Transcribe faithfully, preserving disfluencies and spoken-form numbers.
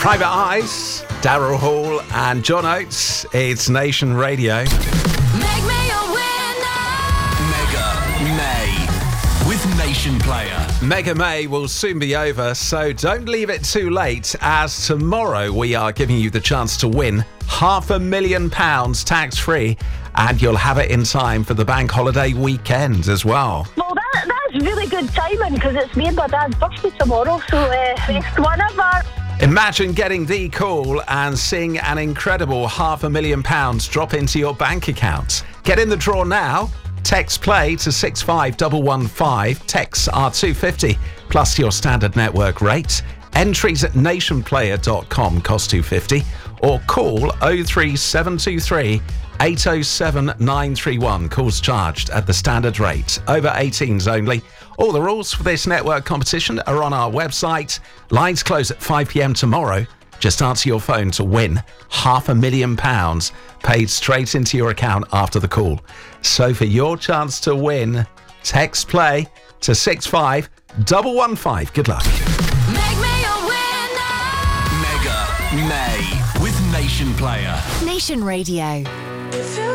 Private Eyes, Daryl Hall and John Oates. It's Nation Radio. Make me a winner. Mega May with Nation Player. Mega May will soon be over, so don't leave it too late, as tomorrow we are giving you the chance to win half a million pounds tax-free, and you'll have it in time for the bank holiday weekend as well. Well, that, that's really good timing because it's me and my dad's birthday tomorrow, so uh, best one ever. Imagine getting the call and seeing an incredible half a million pounds drop into your bank account. Get in the draw now. Text play to six five one one five. Texts are two pounds fifty plus your standard network rate. Entries at nationplayer dot com cost two pounds fifty, or call oh three seven two three eight oh seven nine three one. Calls charged at the standard rate. Over eighteens only. All the rules for this network competition are on our website. Lines close at five p.m. tomorrow. Just answer your phone to win half a million pounds paid straight into your account after the call. So for your chance to win, text play to six five one one five. Good luck. Make me a winner. Mega May with Nation Player. Nation Radio.